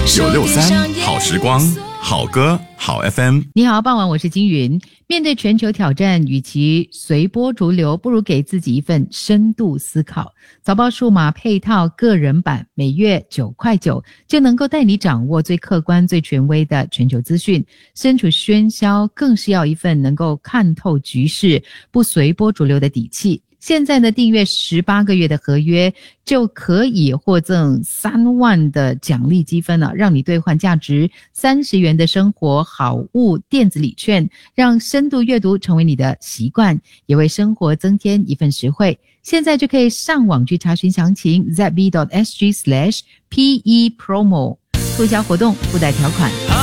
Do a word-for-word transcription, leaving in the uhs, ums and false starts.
九六三好时光，好歌好 F M。 你好，傍晚，我是金云。面对全球挑战，与其随波逐流，不如给自己一份深度思考。早报数码配套个人版，每月九块九，就能够带你掌握最客观、最权威的全球资讯。身处喧嚣，更是要一份能够看透局势、不随波逐流的底气。现在呢，订阅十八个月的合约就可以获赠三万的奖励积分了，让你兑换价值三十元的生活好物电子礼券，让深度阅读成为你的习惯，也为生活增添一份实惠。现在就可以上网去查询详情 z b dot s g slash p e promo， 促销活动附带条款。